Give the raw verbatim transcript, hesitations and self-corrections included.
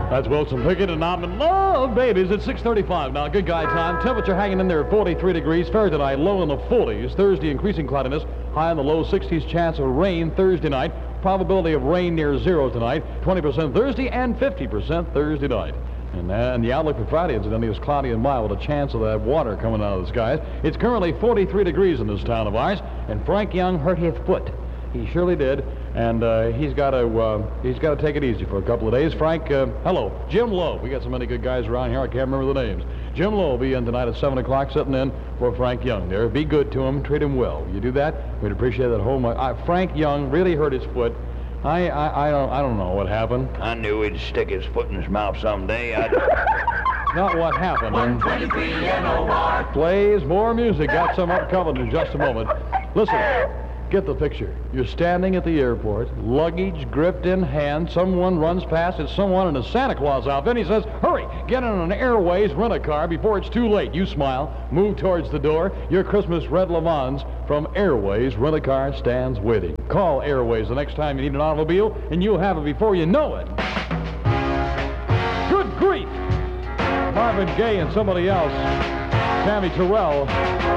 That's Wilson Pickett, and I'm in love, babies. It's six thirty-five now. Good guy time. Temperature hanging in there at forty-three degrees. Fair tonight, low in the forties. Thursday, increasing cloudiness. High in the low sixties. Chance of rain Thursday night. Probability of rain near zero tonight. twenty percent Thursday and fifty percent Thursday night. And, uh, and the outlook for Friday, incidentally, is cloudy and mild with a chance of that water coming out of the skies. It's currently forty-three degrees in this town of ours, and Frank Young hurt his foot. He surely did, and uh, he's got to uh, he's got to take it easy for a couple of days. Frank, uh, hello, Jim Lowe. We got so many good guys around here, I can't remember the names. Jim Lowe will be in tonight at seven o'clock, sitting in for Frank Young. There, be good to him, treat him well. You do that, we'd appreciate that whole much. Uh, Frank Young really hurt his foot. I, I I don't I don't know what happened. I knew he'd stick his foot in his mouth someday. I'd... Not what happened. one twenty-three N O R. Plays more music. Got some up coming in just a moment. Listen. Get the picture. You're standing at the airport, luggage gripped in hand. Someone runs past. It's someone in a Santa Claus outfit. He says, hurry, get in an Airways rent-a-car before it's too late. You smile, move towards the door. Your Christmas red Le Mans from Airways rent-a-car stands waiting. Call Airways the next time you need an automobile, and you'll have it before you know it. Good grief! Marvin Gaye and somebody else, Tammy Terrell.